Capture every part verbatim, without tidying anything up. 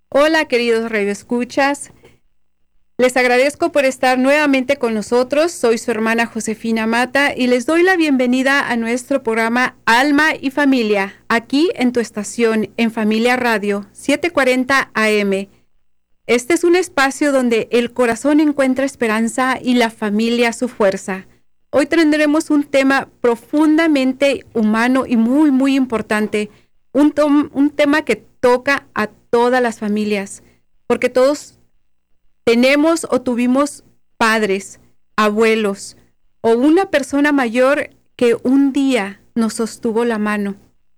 Hola, queridos radioescuchas. Les agradezco por estar nuevamente con nosotros. Soy su hermana Josefina Mata y les doy la bienvenida a nuestro programa Alma y Familia, aquí en tu estación, en Familia Radio, setecientos cuarenta A M. Este es un espacio donde el corazón encuentra esperanza y la familia su fuerza. Hoy tendremos un tema profundamente humano y muy, muy importante. Un, tom- un tema que toca a todas las familias, porque todos tenemos o tuvimos padres, abuelos o una persona mayor que un día nos sostuvo la mano.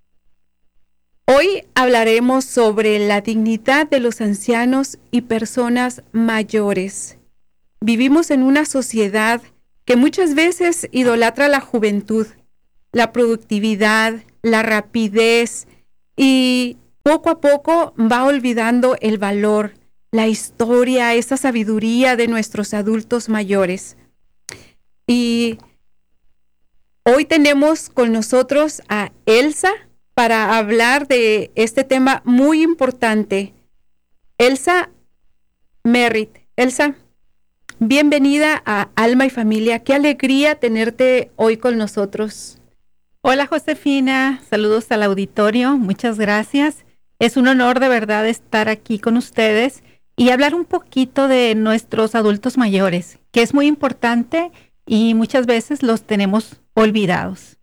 Hoy hablaremos sobre la dignidad de los ancianos y personas mayores. Vivimos en una sociedad que muchas veces idolatra la juventud, la productividad, la rapidez y poco a poco va olvidando el valor, la historia, esa sabiduría de nuestros adultos mayores. Y hoy tenemos con nosotros a Elsa para hablar de este tema muy importante. Elsa Merritt. Elsa, bienvenida a Alma y Familia. Qué alegría tenerte hoy con nosotros. Hola Josefina, saludos al auditorio, muchas gracias. Es un honor de verdad estar aquí con ustedes y hablar un poquito de nuestros adultos mayores, que es muy importante y muchas veces los tenemos olvidados.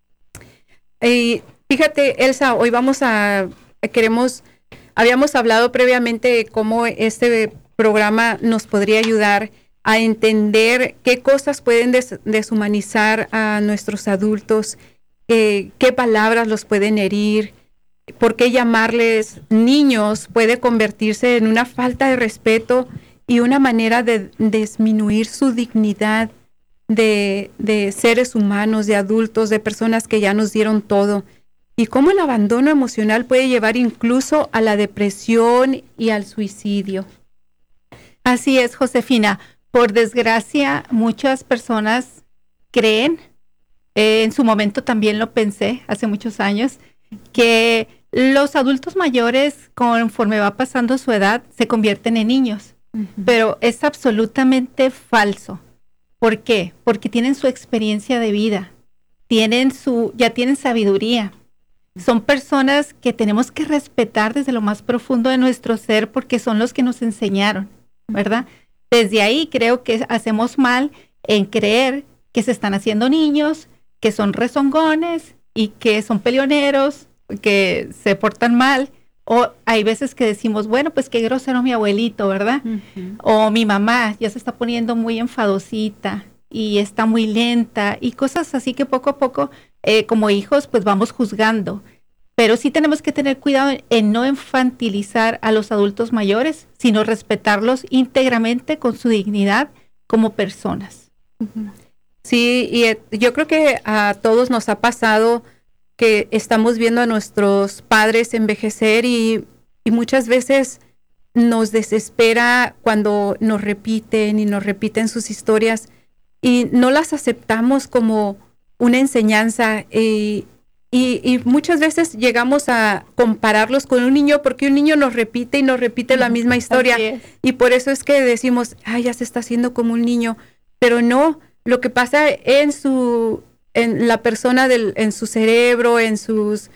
Y fíjate, Elsa, hoy vamos a, queremos, habíamos hablado previamente de cómo este programa nos podría ayudar a entender qué cosas pueden des- deshumanizar a nuestros adultos, eh, qué palabras los pueden herir, por qué llamarles niños puede convertirse en una falta de respeto y una manera de disminuir su dignidad de, de seres humanos, de adultos, de personas que ya nos dieron todo. Y cómo el abandono emocional puede llevar incluso a la depresión y al suicidio. Así es, Josefina. Por desgracia, muchas personas creen, eh, en su momento también lo pensé hace muchos años, que los adultos mayores, conforme va pasando su edad, se convierten en niños. Uh-huh. Pero es absolutamente falso. ¿Por qué? Porque tienen su experiencia de vida, tienen su, ya tienen sabiduría. Son personas que tenemos que respetar desde lo más profundo de nuestro ser porque son los que nos enseñaron, ¿verdad? Desde ahí creo que hacemos mal en creer que se están haciendo niños, que son rezongones y que son peleoneros, que se portan mal. O hay veces que decimos, bueno, pues qué grosero mi abuelito, ¿verdad? Uh-huh. O mi mamá ya se está poniendo muy enfadosita y está muy lenta y cosas así que poco a poco, eh, como hijos, pues vamos juzgando. Pero sí tenemos que tener cuidado en no infantilizar a los adultos mayores, sino respetarlos íntegramente con su dignidad como personas. Uh-huh. Sí, y eh, yo creo que a todos nos ha pasado que estamos viendo a nuestros padres envejecer y, y muchas veces nos desespera cuando nos repiten y nos repiten sus historias y no las aceptamos como una enseñanza y, y, y muchas veces llegamos a compararlos con un niño porque un niño nos repite y nos repite la misma historia y por eso es que decimos, ay, ya se está haciendo como un niño, pero no, lo que pasa en su... en la persona, del, en su cerebro, en sus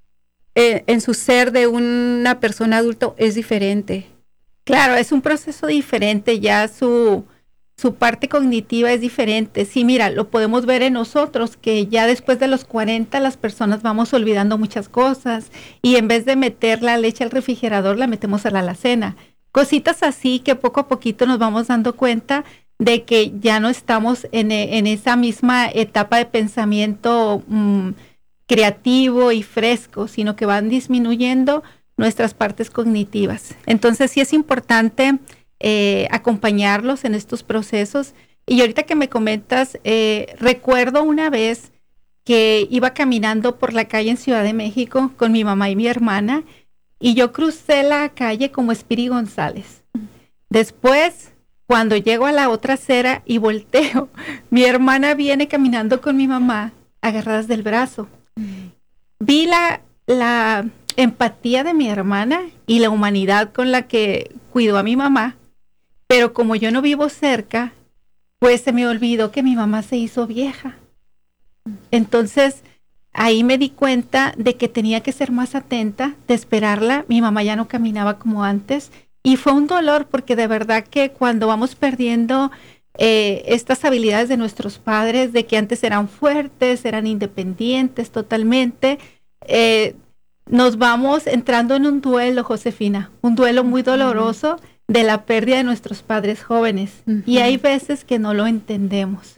eh, en su ser de una persona adulta es diferente. Claro, es un proceso diferente, ya su, su parte cognitiva es diferente. Sí, mira, lo podemos ver en nosotros, que ya después de los cuarenta las personas vamos olvidando muchas cosas y en vez de meter la leche al refrigerador, la metemos a la alacena. Cositas así que poco a poquito nos vamos dando cuenta de que ya no estamos en, en esa misma etapa de pensamiento mmm, creativo y fresco, sino que van disminuyendo nuestras partes cognitivas. Entonces sí es importante eh, acompañarlos en estos procesos. Y ahorita que me comentas, eh, recuerdo una vez que iba caminando por la calle en Ciudad de México con mi mamá y mi hermana, y yo crucé la calle como Espiri González. Después, cuando llego a la otra acera y volteo, mi hermana viene caminando con mi mamá agarradas del brazo. Mm. Vi la, la empatía de mi hermana y la humanidad con la que cuidó a mi mamá, pero como yo no vivo cerca, pues se me olvidó que mi mamá se hizo vieja. Entonces, ahí me di cuenta de que tenía que ser más atenta, de esperarla. Mi mamá ya no caminaba como antes y fue un dolor porque de verdad que cuando vamos perdiendo eh, estas habilidades de nuestros padres, de que antes eran fuertes, eran independientes totalmente, eh, nos vamos entrando en un duelo, Josefina, un duelo muy doloroso de la pérdida de nuestros padres jóvenes. Uh-huh. Y hay veces que no lo entendemos.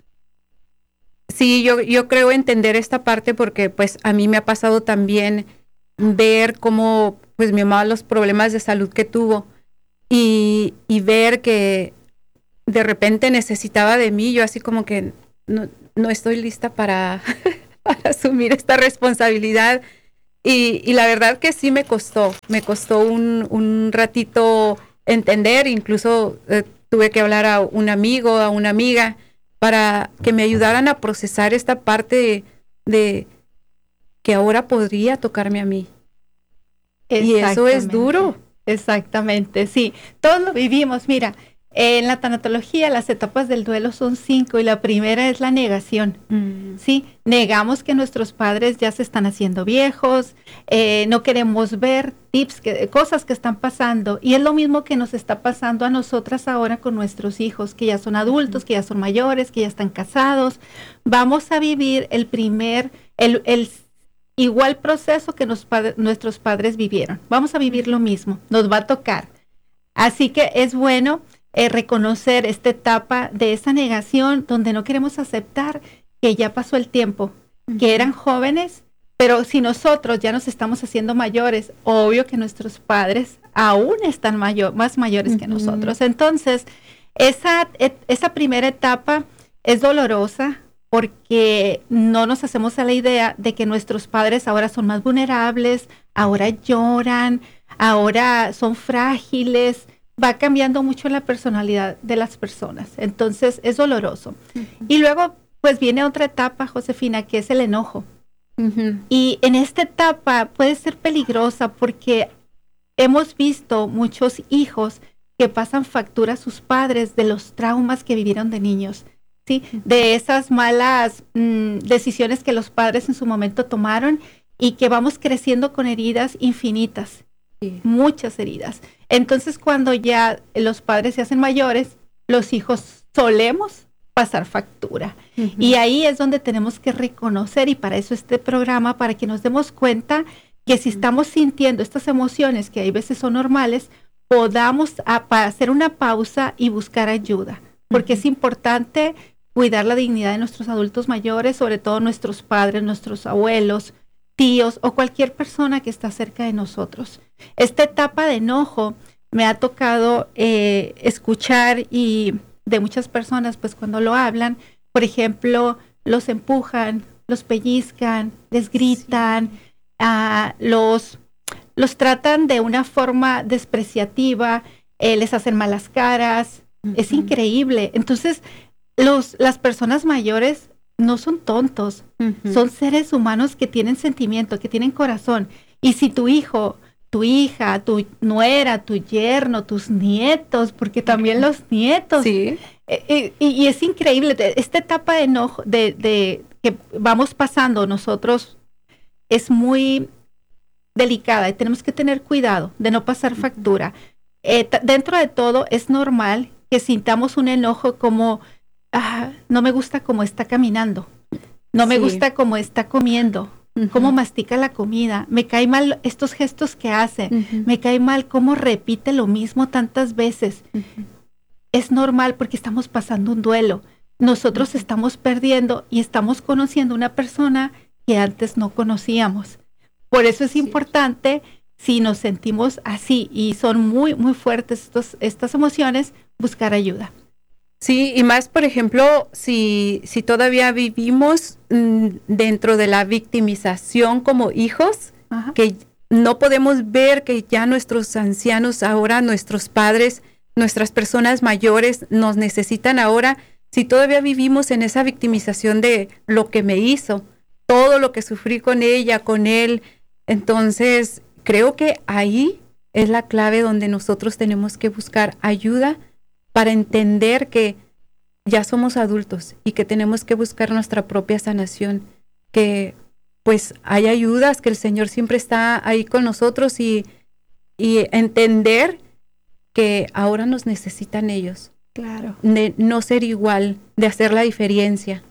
Sí, yo, yo creo entender esta parte porque pues a mí me ha pasado también ver cómo pues mi mamá los problemas de salud que tuvo y, y ver que de repente necesitaba de mí, yo así como que no, no estoy lista para, para asumir esta responsabilidad y, y la verdad que sí me costó, me costó un, un ratito entender, incluso eh, tuve que hablar a un amigo, a una amiga, para que me ayudaran a procesar esta parte de, de que ahora podría tocarme a mí. Y eso es duro. Exactamente, sí. Todos lo vivimos. Mira, en la tanatología las etapas del duelo son cinco y la primera es la negación. Mm. Sí, negamos que nuestros padres ya se están haciendo viejos, eh, no queremos ver tips, que, cosas que están pasando y es lo mismo que nos está pasando a nosotras ahora con nuestros hijos, que ya son adultos, mm. que ya son mayores, que ya están casados. Vamos a vivir el primer, el, el igual proceso que nos, nuestros padres vivieron. Vamos a vivir lo mismo, nos va a tocar. Así que es bueno Eh, reconocer esta etapa de esa negación donde no queremos aceptar que ya pasó el tiempo, uh-huh. que eran jóvenes, pero si nosotros ya nos estamos haciendo mayores, obvio que nuestros padres aún están mayor, más mayores uh-huh. que nosotros. Entonces, esa, et, esa primera etapa es dolorosa porque no nos hacemos a la idea de que nuestros padres ahora son más vulnerables, ahora lloran, ahora son frágiles. Va cambiando mucho la personalidad de las personas, entonces es doloroso. Uh-huh. Y luego, pues viene otra etapa, Josefina, que es el enojo. Uh-huh. Y en esta etapa puede ser peligrosa porque hemos visto muchos hijos que pasan factura a sus padres de los traumas que vivieron de niños, ¿sí? Uh-huh. De esas malas mmm, decisiones que los padres en su momento tomaron y que vamos creciendo con heridas infinitas. Sí. Muchas heridas. Entonces, cuando ya los padres se hacen mayores, los hijos solemos pasar factura. Uh-huh. Y ahí es donde tenemos que reconocer, y para eso este programa, para que nos demos cuenta que si uh-huh. estamos sintiendo estas emociones, que hay veces son normales, podamos a, a hacer una pausa y buscar ayuda. Porque uh-huh. es importante cuidar la dignidad de nuestros adultos mayores, sobre todo nuestros padres, nuestros abuelos, tíos o cualquier persona que está cerca de nosotros. Esta etapa de enojo me ha tocado eh, escuchar y de muchas personas, pues cuando lo hablan, por ejemplo, los empujan, los pellizcan, les gritan, sí. uh, los, los tratan de una forma despreciativa, eh, les hacen malas caras, uh-huh. es increíble. Entonces, los, las personas mayores no son tontos, uh-huh. son seres humanos que tienen sentimiento, que tienen corazón. Y si tu hijo, tu hija, tu nuera, tu yerno, tus nietos, porque también los nietos, sí. eh, y, y es increíble, esta etapa de enojo, de, de que vamos pasando nosotros, es muy delicada y tenemos que tener cuidado de no pasar factura. Eh, t- dentro de todo es normal que sintamos un enojo como Ah, no me gusta cómo está caminando, no me sí. gusta cómo está comiendo, uh-huh. cómo mastica la comida, me cae mal estos gestos que hace, uh-huh. me cae mal cómo repite lo mismo tantas veces. Uh-huh. Es normal porque estamos pasando un duelo, nosotros uh-huh. estamos perdiendo y estamos conociendo una persona que antes no conocíamos. Por eso es sí. importante, si nos sentimos así y son muy, muy fuertes estos, estas emociones, buscar ayuda. Sí, y más, por ejemplo, si, si todavía vivimos mm, dentro de la victimización como hijos, Ajá. que no podemos ver que ya nuestros ancianos ahora, nuestros padres, nuestras personas mayores nos necesitan ahora, si todavía vivimos en esa victimización de lo que me hizo, todo lo que sufrí con ella, con él, Entonces, creo que ahí es la clave donde nosotros tenemos que buscar ayuda para entender que ya somos adultos y que tenemos que buscar nuestra propia sanación, que pues hay ayudas, que el Señor siempre está ahí con nosotros y, y entender que ahora nos necesitan ellos. Claro. De no ser igual, de hacer la diferencia.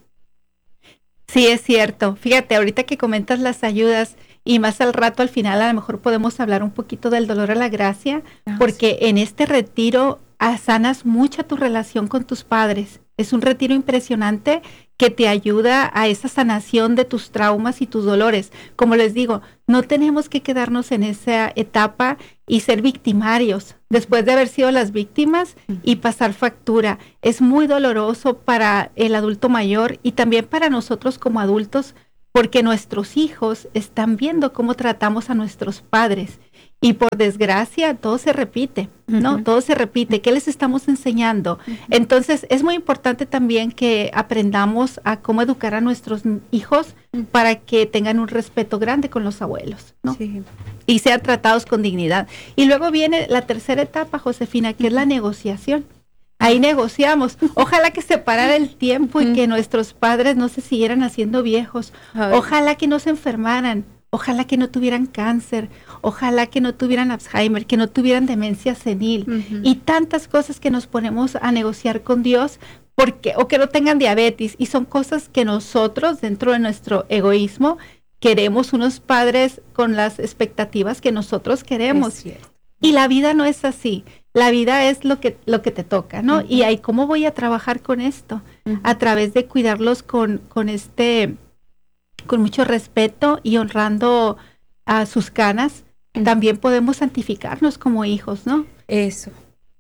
Sí, es cierto. Fíjate, ahorita que comentas las ayudas y más al rato, al final, a lo mejor podemos hablar un poquito del dolor a la gracia, ah, porque sí. En este retiro ah, sanas mucha tu relación con tus padres. Es un retiro impresionante que te ayuda a esa sanación de tus traumas y tus dolores. Como les digo, no tenemos que quedarnos en esa etapa y ser victimarios después de haber sido las víctimas y pasar factura. Es muy doloroso para el adulto mayor y también para nosotros como adultos, porque nuestros hijos están viendo cómo tratamos a nuestros padres. Y por desgracia, todo se repite, ¿no? Uh-huh. Todo se repite. ¿Qué les estamos enseñando? Uh-huh. Entonces, es muy importante también que aprendamos a cómo educar a nuestros hijos uh-huh. para que tengan un respeto grande con los abuelos, ¿no? Sí. Y sean tratados con dignidad. Y luego viene la tercera etapa, Josefina, que uh-huh. es la negociación. Ahí negociamos. Ojalá que se parara el tiempo y que nuestros padres no se siguieran haciendo viejos. Ay. Ojalá que no se enfermaran. Ojalá que no tuvieran cáncer, ojalá que no tuvieran Alzheimer, que no tuvieran demencia senil uh-huh. y tantas cosas que nos ponemos a negociar con Dios porque o que no tengan diabetes y son cosas que nosotros dentro de nuestro egoísmo queremos unos padres con las expectativas que nosotros queremos. Y la vida no es así. La vida es lo que lo que te toca, ¿no? Uh-huh. Y ahí cómo voy a trabajar con esto uh-huh. a través de cuidarlos con con este con mucho respeto y honrando a sus canas, uh-huh. también podemos santificarnos como hijos, ¿no? Eso.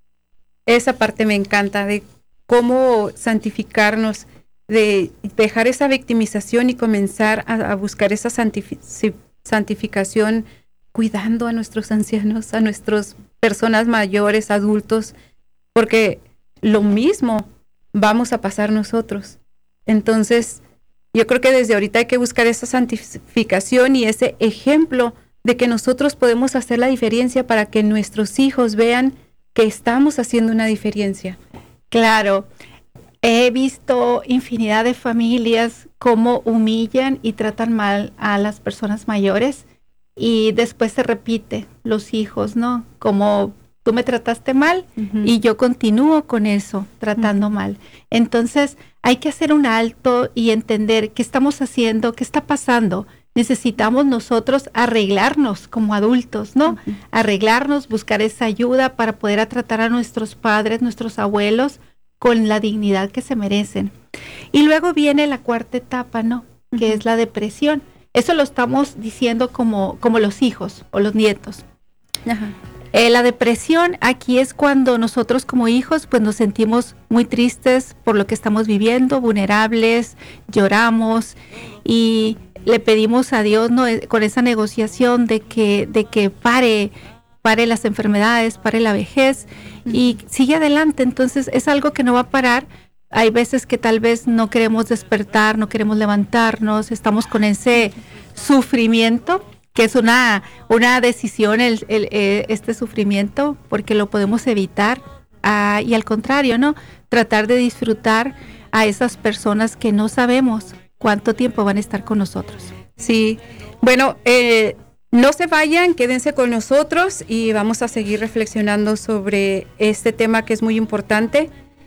Esa parte me encanta, de cómo santificarnos, de dejar esa victimización y comenzar a, a buscar esa santifi- santificación, cuidando a nuestros ancianos, a nuestras personas mayores, adultos, porque lo mismo vamos a pasar nosotros. Entonces, yo creo que desde ahorita hay que buscar esa santificación y ese ejemplo de que nosotros podemos hacer la diferencia para que nuestros hijos vean que estamos haciendo una diferencia. Claro, he visto infinidad de familias cómo humillan y tratan mal a las personas mayores y después se repite los hijos, ¿no? Como tú me trataste mal uh-huh. y yo continúo con eso, tratando uh-huh. mal. Entonces, hay que hacer un alto y entender qué estamos haciendo, qué está pasando. Necesitamos nosotros arreglarnos como adultos, ¿no? Uh-huh. Arreglarnos, buscar esa ayuda para poder tratar a nuestros padres, nuestros abuelos, con la dignidad que se merecen. Y luego viene la cuarta etapa, ¿no? Uh-huh. Que es la depresión. Eso lo estamos diciendo como, como los hijos o los nietos. Ajá. Eh, la depresión aquí es cuando nosotros como hijos pues nos sentimos muy tristes por lo que estamos viviendo, vulnerables, lloramos y le pedimos a Dios, ¿no? Con esa negociación de que, de que pare, pare las enfermedades, pare la vejez y sigue adelante. Entonces es algo que no va a parar. Hay veces que tal vez no queremos despertar, no queremos levantarnos, estamos con ese sufrimiento, que es una, una decisión el, el, el, este sufrimiento, porque lo podemos evitar, uh, y al contrario, ¿no? Tratar de disfrutar a esas personas que no sabemos cuánto tiempo van a estar con nosotros. Sí, bueno, eh, no se vayan, quédense con nosotros y vamos a seguir reflexionando sobre este tema que es muy importante.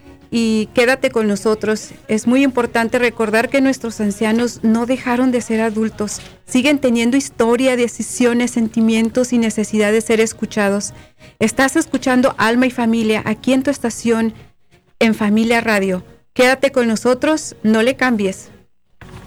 Y quédate con nosotros. Es muy importante recordar que nuestros ancianos no dejaron de ser adultos. Siguen teniendo historia, decisiones, sentimientos y necesidad de ser escuchados. Estás escuchando Alma y Familia aquí en tu estación, en Familia Radio. Quédate con nosotros, no le cambies.